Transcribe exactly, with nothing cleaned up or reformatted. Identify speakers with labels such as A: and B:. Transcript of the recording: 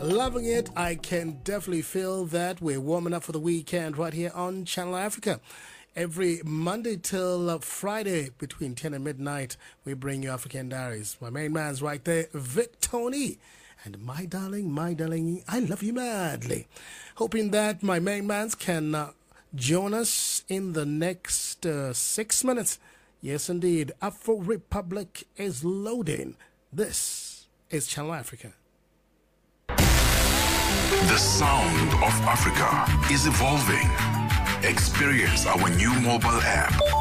A: Loving it. I can definitely feel that. We're warming up for the weekend right here on Channel Africa. Every Monday till Friday between ten and midnight, we bring you African Diaries. My main man's right there, Vic Tony. And my darling, my darling, I love you madly. Hoping that my main mans can uh, join us in the next uh, six minutes. Yes, indeed. Afro Republic is loading. This is Channel Africa.
B: The sound of Africa is evolving. Experience our new mobile app.